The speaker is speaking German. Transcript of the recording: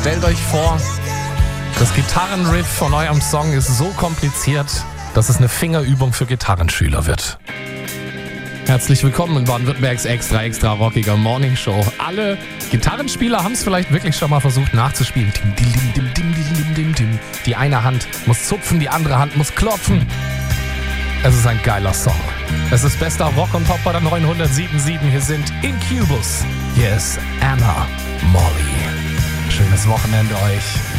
Stellt euch vor, das Gitarrenriff von eurem Song ist so kompliziert, dass es eine Fingerübung für Gitarrenschüler wird. Herzlich willkommen in Baden-Württembergs extra rockiger Morningshow. Alle Gitarrenspieler haben es vielleicht wirklich schon mal versucht nachzuspielen. Die eine Hand muss zupfen, die andere Hand muss klopfen. Es ist ein geiler Song. Es ist bester Rock und Pop bei der 907.7. Hier sind Incubus. Hier ist Anna Molly. Schönes Wochenende euch.